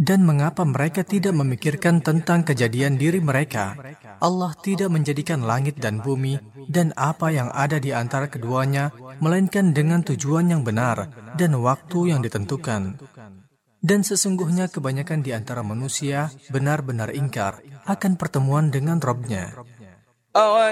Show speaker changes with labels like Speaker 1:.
Speaker 1: Dan mengapa mereka tidak memikirkan tentang kejadian diri mereka? Allah tidak menjadikan langit dan bumi dan apa yang ada di antara keduanya, melainkan dengan tujuan yang benar dan waktu yang ditentukan. Dan sesungguhnya kebanyakan di antara manusia benar-benar ingkar akan pertemuan dengan Rabb-Nya.